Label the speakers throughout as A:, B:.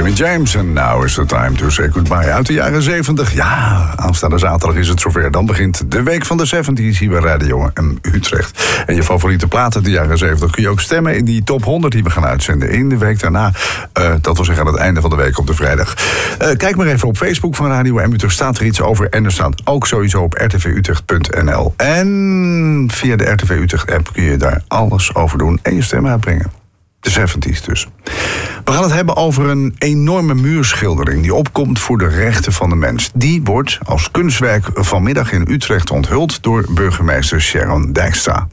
A: Jimmy James en Now is the time to say goodbye. Uit de jaren 70. Ja, aanstaande zaterdag is het zover. Dan begint de week van de 70's hier bij Radio M Utrecht. En je favoriete platen uit de jaren 70 kun je ook stemmen in die top 100 die we gaan uitzenden in de week daarna. Dat wil zeggen aan het einde van de week op de vrijdag. Kijk maar even op Facebook van Radio M Utrecht. Staat er iets over. En er staat ook sowieso op rtvutrecht.nl. En via de RTV Utrecht app kun je daar alles over doen en je stem uitbrengen. De 70's dus. We gaan het hebben over een enorme muurschildering die opkomt voor de rechten van de mens. Die wordt als kunstwerk vanmiddag in Utrecht onthuld door burgemeester Sharon Dijksma.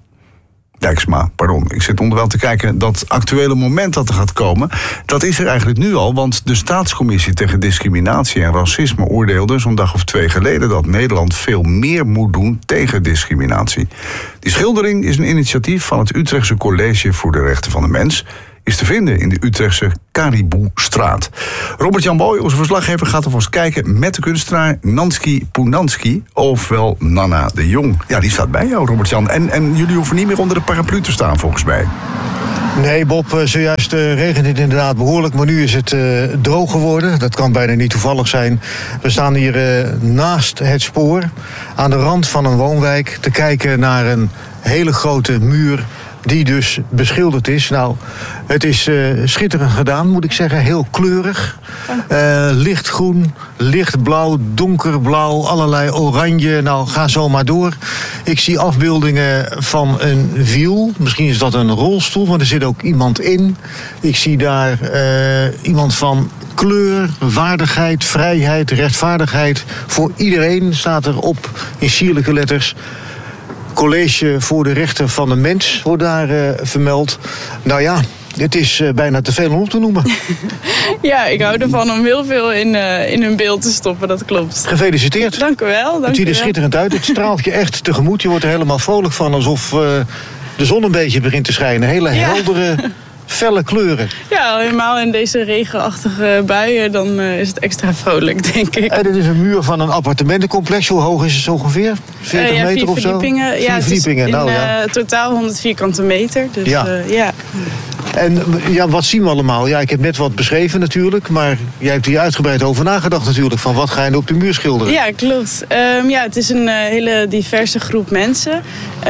A: Ik zit onderwijl te kijken, dat actuele moment dat er gaat komen, dat is er eigenlijk nu al, want de Staatscommissie tegen Discriminatie en Racisme oordeelde zo'n dag of 2 geleden dat Nederland veel meer moet doen tegen discriminatie. Die schildering is een initiatief van het Utrechtse College voor de Rechten van de Mens, is te vinden in de Utrechtse Cariboustraat. Robert-Jan Boy, onze verslaggever, gaat alvast kijken met de kunstenaar Nanski Poenanski, ofwel Nana de Jong. Ja, die staat bij jou, Robert-Jan. En jullie hoeven niet meer onder de paraplu te staan, volgens mij.
B: Nee, Bob, zojuist regent het inderdaad behoorlijk, maar nu is het droog geworden. Dat kan bijna niet toevallig zijn. We staan hier naast het spoor, aan de rand van een woonwijk, te kijken naar een hele grote muur die dus beschilderd is. Nou, het is schitterend gedaan, moet ik zeggen. Heel kleurig. Lichtgroen, lichtblauw, donkerblauw, allerlei oranje. Nou, ga zo maar door. Ik zie afbeeldingen van een wiel. Misschien is dat een rolstoel, want er zit ook iemand in. Ik zie daar iemand van kleur, waardigheid, vrijheid, rechtvaardigheid. Voor iedereen staat er op in sierlijke letters. College voor de Rechten van de Mens wordt daar vermeld. Nou ja, het is bijna te veel om op te noemen.
C: Ja, ik hou ervan om heel veel in hun beeld te stoppen, dat klopt.
B: Gefeliciteerd.
C: Dank u wel.
B: Het ziet er schitterend uit. Het straalt je echt tegemoet. Je wordt er helemaal vrolijk van, alsof de zon een beetje begint te schijnen. Hele heldere, felle kleuren.
C: Ja, helemaal in deze regenachtige buien, dan is het extra vrolijk, denk ik.
B: En dit is een muur van een appartementencomplex. Hoe hoog is het zo ongeveer? 40 meter of zo?
C: Verdiepingen.
B: 4 verdiepingen.
C: Nou, totaal 100 vierkante meter. Dus, ja.
B: En ja, wat zien we allemaal? Ja, ik heb net wat beschreven natuurlijk, maar jij hebt hier uitgebreid over nagedacht natuurlijk, van wat ga je op de muur schilderen?
C: Ja, klopt. Het is een hele diverse groep mensen.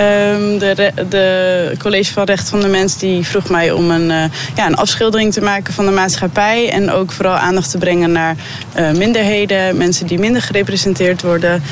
C: De College van Rechten van de Mens die vroeg mij om een afschildering te maken van de maatschappij en ook vooral aandacht te brengen naar minderheden, mensen die minder gerepresenteerd worden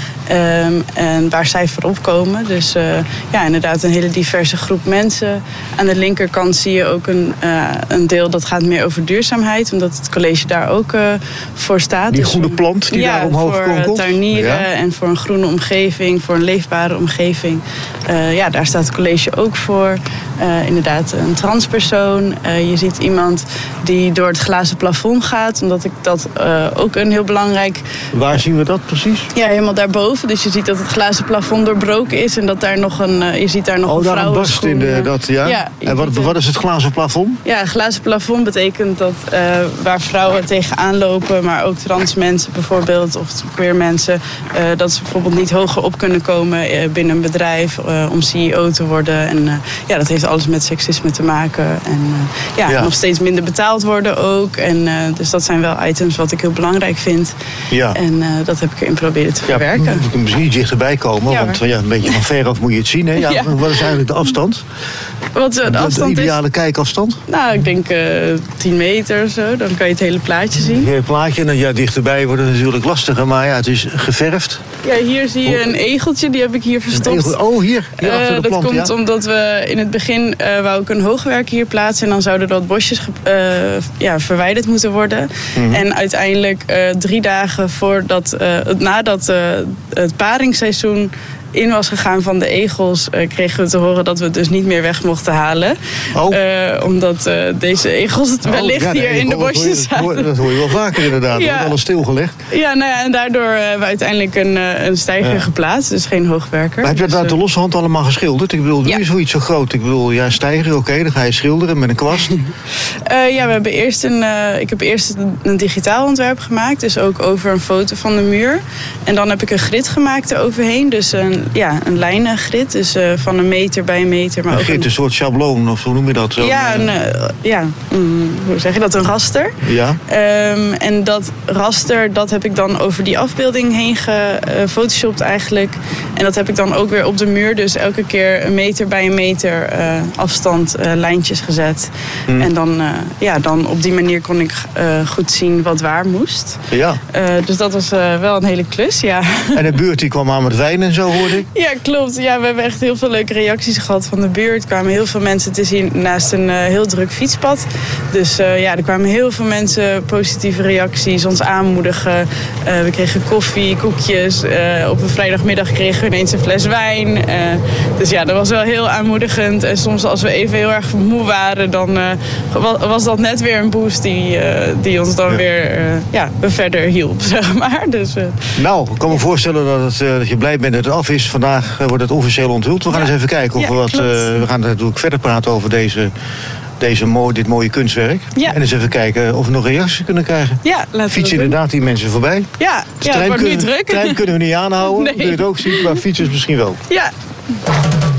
C: en waar zij voor opkomen. Dus inderdaad een hele diverse groep mensen. Aan de linkerkant zie je ook een deel dat gaat meer over duurzaamheid, omdat het college daar ook voor staat.
B: Die goede plant die daar omhoog komt.
C: Voor tuinieren en voor een groene omgeving, voor een leefbare omgeving. Daar staat het college ook voor. Inderdaad, een transpersoon. Je ziet iemand die door het glazen plafond gaat, omdat ik dat ook een heel belangrijk...
B: Waar zien we dat precies?
C: Ja, helemaal daarboven. Dus je ziet dat het glazen plafond doorbroken is en dat daar nog je ziet daar nog een vrouwenschoen.
B: En wat is het glazen plafond?
C: Ja, het glazen plafond betekent dat waar vrouwen tegenaan lopen, maar ook trans mensen bijvoorbeeld, of queer mensen, dat ze bijvoorbeeld niet hoger op kunnen komen binnen een bedrijf om CEO te worden. En dat heeft alles met seksisme te maken. En nog steeds minder betaald worden ook. En dus dat zijn wel items wat ik heel belangrijk vind. Ja. En dat heb ik erin proberen te verwerken.
B: Ja, moet ik misschien niet dichterbij komen, want een beetje van ver af moet je het zien. Hè? Ja, wat is eigenlijk de afstand?
C: Wat de afstand
B: de ideale kijkafstand?
C: Nou, ik denk 10 meter of zo. Dan kan je het hele plaatje zien.
B: Het hele plaatje, en dichterbij wordt het natuurlijk lastiger. Maar het is geverfd.
C: Ja, hier zie je een egeltje. Die heb ik hier verstopt.
B: Hier achter de plant,
C: dat komt omdat we in het begin wou ik een hoogwerk hier plaatsen. En dan zouden er wat bosjes verwijderd moeten worden. Mm-hmm. En uiteindelijk 3 dagen nadat het paringsseizoen in was gegaan van de egels, kregen we te horen dat we het dus niet meer weg mochten halen. Omdat deze egels wellicht hier in de bosjes zaten.
B: Dat hoor je wel vaker inderdaad. Ja. Alles stilgelegd.
C: Ja, en daardoor hebben we uiteindelijk een stijger geplaatst. Dus geen hoogwerker.
B: Maar heb je dat uit de losse hand allemaal geschilderd? Ik bedoel, doe je zoiets zo groot? Ik bedoel, stijger, oké, dan ga je schilderen met een kwast.
C: Ik heb eerst een digitaal ontwerp gemaakt. Dus ook over een foto van de muur. En dan heb ik een grid gemaakt eroverheen. Dus een een lijnengrid. Dus van 1 meter bij 1 meter. Maar
B: een
C: ook
B: grid, een soort schabloon, of hoe noem je dat?
C: Hoe zeg je dat? Een raster.
B: Ja.
C: En dat raster, dat heb ik dan over die afbeelding heen gefotoshopt eigenlijk. En dat heb ik dan ook weer op de muur. Dus elke keer 1 meter bij 1 meter afstand lijntjes gezet. En dan op die manier kon ik goed zien wat waar moest.
B: Ja.
C: Dus dat was wel een hele klus, ja.
B: En de buurt die kwam aan met wijn en zo, hoorde ik?
C: Ja, klopt. Ja, we hebben echt heel veel leuke reacties gehad van de buurt. Er kwamen heel veel mensen te zien naast een heel druk fietspad. Dus er kwamen heel veel mensen, positieve reacties, ons aanmoedigen. We kregen koffie, koekjes. Op een vrijdagmiddag kregen we ineens een fles wijn. Dus ja, dat was wel heel aanmoedigend. En soms als we even heel erg moe waren, dan was dat net weer een boost die ons dan weer verder hielp, zeg maar. Dus,
B: Nou, ik kan me voorstellen dat je blij bent dat het af is. Vandaag wordt het officieel onthuld. We gaan eens even kijken of we gaan natuurlijk verder praten over dit mooie kunstwerk.
C: Ja.
B: En eens even kijken of we nog reacties kunnen krijgen.
C: Ja,
B: fietsen inderdaad die mensen voorbij.
C: Ja, het wordt nu druk.
B: Trein kunnen we niet aanhouden.
C: Nee.
B: Dat kun je het ook zien, maar fietsers misschien wel.
C: Ja.